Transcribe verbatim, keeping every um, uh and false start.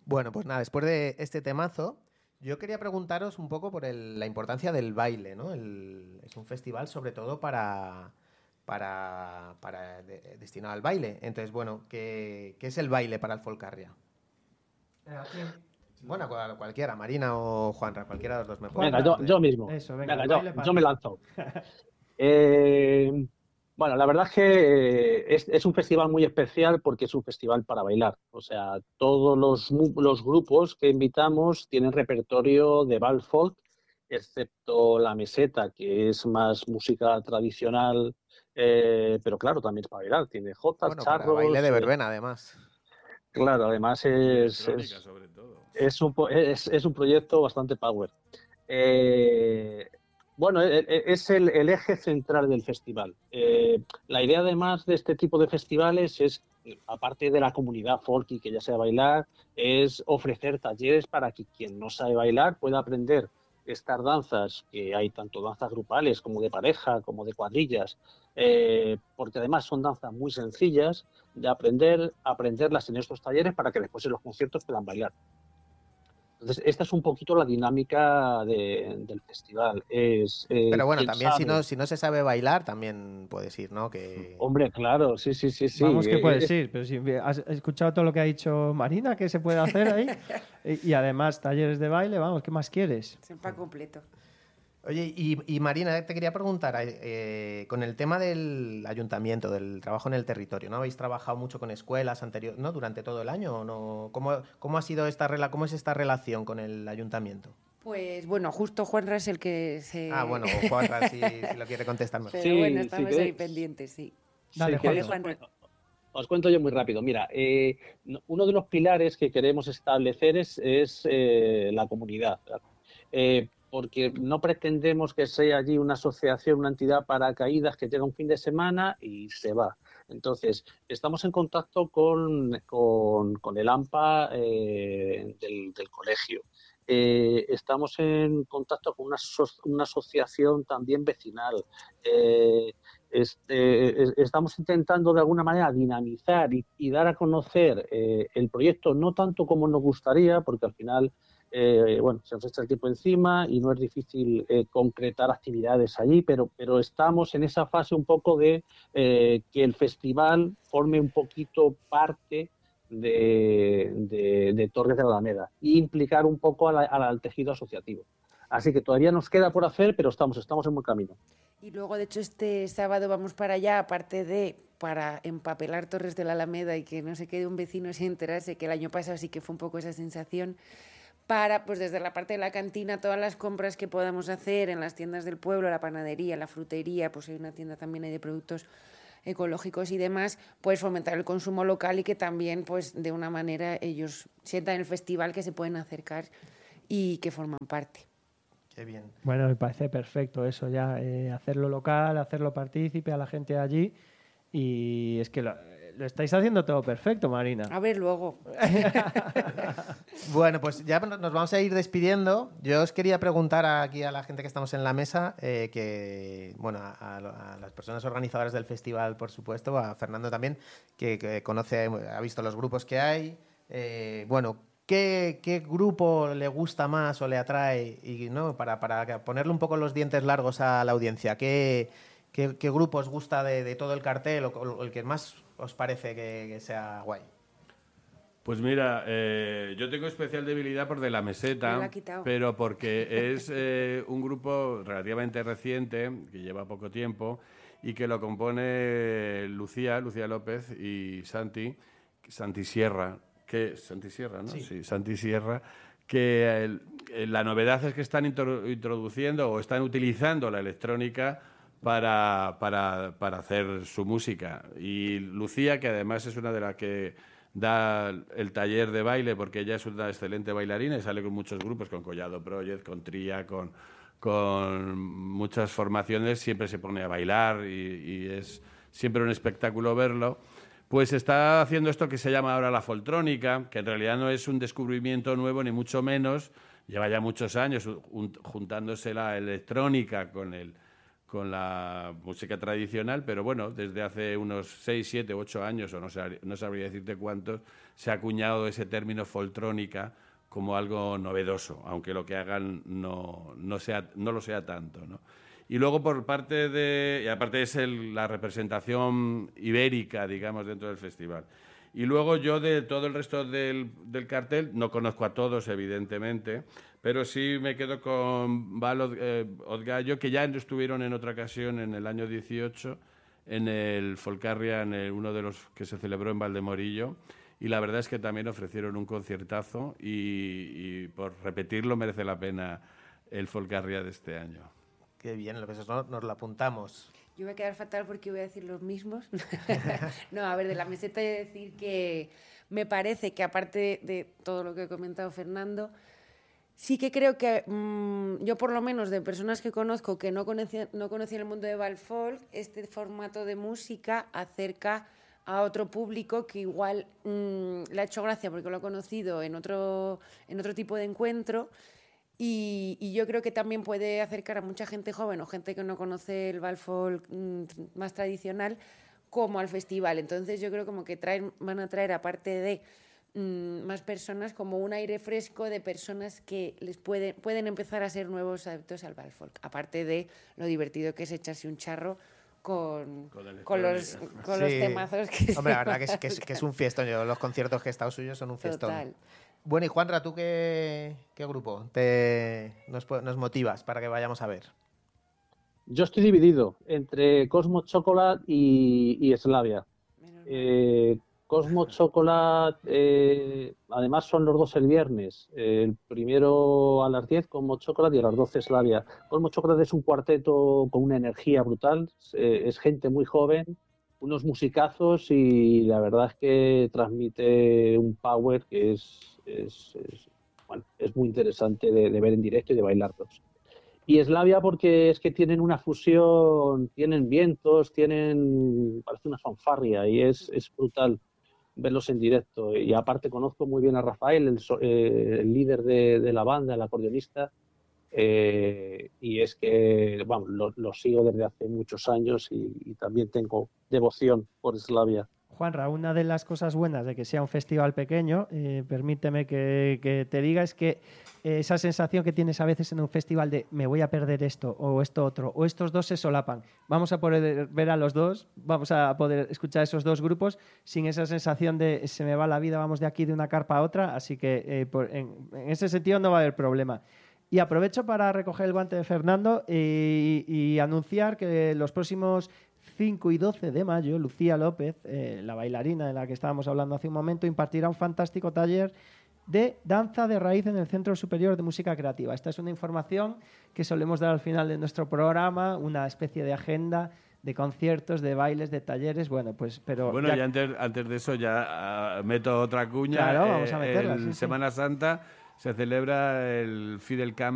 Bueno, pues nada, después de este temazo, yo quería preguntaros un poco por el- la importancia del baile, ¿no? El- es un festival sobre todo para, para, para de- destinado al baile. Entonces, bueno, ¿qué, qué es el baile para el Folcarria? Bueno, cual- cualquiera, Marina o Juanra, cualquiera de los dos me puede Venga, yo, responder. yo mismo. Eso, venga, Venga, el yo, baile para yo me ti. lanzo. Eh, bueno, la verdad es que eh, es, es un festival muy especial porque es un festival para bailar. O sea, todos los, mu- los grupos que invitamos tienen repertorio de bal folk, excepto la meseta, que es más música tradicional, eh, pero claro, también es para bailar. Tiene jotas, Bueno, para baile charros, de eh, verbena, además. claro, además Y es, electrónica, es, sobre todo. es un, po- es, es un proyecto bastante power. Eh, bueno, e- e- es el, el eje central del festival. Eh, la idea además de este tipo de festivales es, aparte de la comunidad folky que ya sabe bailar, es ofrecer talleres para que quien no sabe bailar pueda aprender estas danzas, que hay tanto danzas grupales como de pareja, como de cuadrillas, eh, porque además son danzas muy sencillas de aprender, aprenderlas en estos talleres para que después en los conciertos puedan bailar. Entonces, esta es un poquito la dinámica de- del festival. Es eh, Pero bueno, quien también si sabe. no, si no se sabe bailar, también puedes ir, ¿no? Que... Hombre, claro, sí, sí, sí, sí. Vamos que eh, puedes es- ir, pero si has escuchado todo lo que ha dicho Marina, que se puede hacer ahí. Y, y además talleres de baile, vamos, ¿qué más quieres? Es el pack completo. Oye, y, y Marina, te quería preguntar, eh, con el tema del ayuntamiento, del trabajo en el territorio, ¿no? ¿Habéis trabajado mucho con escuelas anteriores, ¿no? Durante todo el año o no? ¿Cómo, cómo ha sido esta rela, cómo es esta relación con el ayuntamiento? Pues bueno, justo Juanra es el que se... Ah, bueno, o Juanra, si, si lo quiere contestar mejor. Pero Sí, bueno, sí, estamos que- ahí pendientes, sí. Dale, si queréis, Juan. os, cuento, os cuento yo muy rápido. Mira, eh, no- uno de los pilares que queremos establecer es, es, eh, la comunidad. Eh, porque no pretendemos que sea allí una asociación, una entidad paracaídas que llega un fin de semana y se va. Entonces, estamos en contacto con, con, con el AMPA eh, del, del colegio. Eh, estamos en contacto con una, aso- una asociación también vecinal. Eh, este, es- estamos intentando de alguna manera dinamizar y, y dar a conocer eh, el proyecto, no tanto como nos gustaría, porque al final eh, bueno, se nos echa el tiempo encima y no es difícil eh, concretar actividades allí, pero, pero estamos en esa fase un poco de eh, que el festival forme un poquito parte de, de, de Torres de la Alameda e implicar un poco a la- a la- al tejido asociativo. Así que todavía nos queda por hacer, pero estamos, estamos en buen camino. Y luego, de hecho, este sábado vamos para allá, aparte de para empapelar Torres de la Alameda y que no se quede un vecino sin enterarse, que el año pasado sí que fue un poco esa sensación, para, pues desde la parte de la cantina, todas las compras que podamos hacer en las tiendas del pueblo, la panadería, la frutería, pues hay una tienda también ahí de productos ecológicos y demás, pues fomentar el consumo local y que también, pues de una manera, ellos sientan en el festival que se pueden acercar y que forman parte. Qué bien. Bueno, me parece perfecto eso ya, eh, hacerlo local, hacerlo partícipe a la gente allí. Y es que lo, lo estáis haciendo todo perfecto, Marina. A ver, luego. Bueno, pues ya nos vamos a ir despidiendo. Yo os quería preguntar aquí a la gente que estamos en la mesa, eh, que, bueno, a, a las personas organizadoras del festival, por supuesto, a Fernando también, que, que conoce, ha visto los grupos que hay. Eh, bueno, ¿qué, qué grupo le gusta más o le atrae? Y no, para, para ponerle un poco los dientes largos a la audiencia, ¿qué, qué, qué grupo os gusta de, de todo el cartel o, o el que más os parece que, que sea guay? Pues mira, eh, yo tengo especial debilidad por De la Me Meseta, la ha quitado. pero porque es eh, un grupo relativamente reciente, que lleva poco tiempo, y que lo compone Lucía, Lucía López y Santi, Santi Sierra, que Santi Sierra, ¿no? Sí. Sí, Santi Sierra, que el- el- la novedad es que están intro- introduciendo o están utilizando la electrónica para, para, para hacer su música. Y Lucía, que además es una de las que da el taller de baile, porque ella es una excelente bailarina y sale con muchos grupos, con Collado Project, con Tría, con, con muchas formaciones, siempre se pone a bailar y, y es siempre un espectáculo verlo. Pues está haciendo esto que se llama ahora la foltrónica, que en realidad no es un descubrimiento nuevo, ni mucho menos. Lleva ya muchos años un- juntándose la electrónica con el, con la música tradicional, pero bueno, desde hace unos seis, siete, ocho años, o no, sab- no sabría decirte cuántos, se ha acuñado ese término foltrónica como algo novedoso, aunque lo que hagan no, no, sea, no lo sea tanto, ¿no? Y luego por parte de... Y aparte es el, la representación ibérica, digamos, dentro del festival. Y luego yo de todo el resto del, del cartel, no conozco a todos, evidentemente, pero sí me quedo con Val eh, Odgallo, que ya estuvieron en otra ocasión, en el año dieciocho, en el Folcarria, en el, uno de los que se celebró en Valdemorillo, y la verdad es que también ofrecieron un conciertazo y, y por repetirlo merece la pena el Folcarria de este año. Qué bien, lo que eso nos lo apuntamos. Yo voy a quedar fatal porque voy a decir los mismos. No, a ver, de la meseta voy a decir que me parece que aparte de todo lo que ha comentado Fernando, sí que creo que mmm, yo por lo menos de personas que conozco que no conocían, no conocían el mundo de Valfolk, este formato de música acerca a otro público que igual mmm, le ha hecho gracia porque lo ha conocido en otro, en otro tipo de encuentro. Y, y yo creo que también puede acercar a mucha gente joven o gente que no conoce el Valfolk mmm, más tradicional como al festival. Entonces yo creo como que traen, van a traer, aparte de mmm, más personas, como un aire fresco de personas que les pueden, pueden empezar a ser nuevos adeptos al Valfolk. Aparte de lo divertido que es echarse un charro con, con, con, los, con sí. los temazos que... Hombre, la verdad que es, que, es, que es un fiestón. Yo, los conciertos que he estado suyos son un fiestón. Total. Bueno, y Juanra, ¿tú qué, qué grupo te, nos, nos motivas para que vayamos a ver? Yo estoy dividido entre Cosmo Chocolate y, y Slavia. Eh, Cosmo Chocolate, eh, además son los dos el viernes. Eh, el primero a las diez, Cosmo Chocolate, y a las doce Slavia. Cosmo Chocolate es un cuarteto con una energía brutal, eh, es gente muy joven, unos musicazos y la verdad es que transmite un power que es... Es, es, bueno, es muy interesante de, de ver en directo y de bailarlos. Y Slavia porque es que tienen una fusión, tienen vientos, tienen, parece una fanfarria y es, es brutal verlos en directo. Y aparte conozco muy bien a Rafael, el, eh, el líder de, de la banda, el acordeonista, eh, y es que bueno, lo, lo sigo desde hace muchos años y, y también tengo devoción por Slavia. Juanra, una de las cosas buenas de que sea un festival pequeño, eh, permíteme que, que te diga, es que eh, esa sensación que tienes a veces en un festival de me voy a perder esto o esto otro, o estos dos se solapan. Vamos a poder ver a los dos, vamos a poder escuchar esos dos grupos sin esa sensación de se me va la vida, vamos de aquí de una carpa a otra, así que eh, por, en, en ese sentido no va a haber problema. Y aprovecho para recoger el guante de Fernando y, y anunciar que los próximos cinco y doce de mayo, Lucía López, eh, la bailarina de la que estábamos hablando hace un momento, impartirá un fantástico taller de danza de raíz en el Centro Superior de Música Creativa. Esta es una información que solemos dar al final de nuestro programa, una especie de agenda de conciertos, de bailes, de talleres, bueno, pues, pero... Bueno, ya... y antes, antes de eso ya uh, meto otra cuña. Claro, vamos a meterla. En sí, Semana sí. Santa se celebra el Fidel Camp